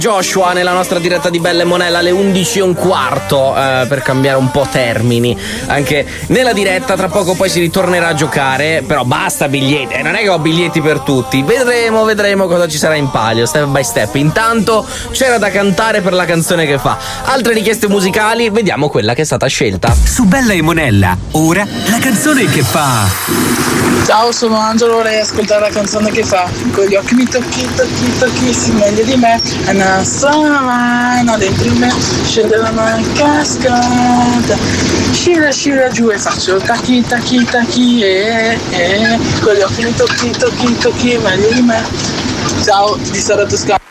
Joshua nella nostra diretta di Belle Monella alle 11:15 per cambiare un po' termini anche nella diretta. Tra poco poi si ritornerà a giocare, però basta biglietti, non è che ho biglietti per tutti, vedremo cosa ci sarà in palio step by step. Intanto c'era da cantare per la canzone che fa. Altre richieste musicali, vediamo quella che è stata scelta su Bella e Monella. Ora la canzone che fa. Ciao, sono Angelo, vorrei ascoltare la canzone che fa. Con gli occhi mi tocchi, si meglio di me. È una sola mano dentro di me, scende la mano in cascata, scira giù e faccio tacchi, con gli occhi mi tocchi, meglio di me. Ciao, di Sara Toscana.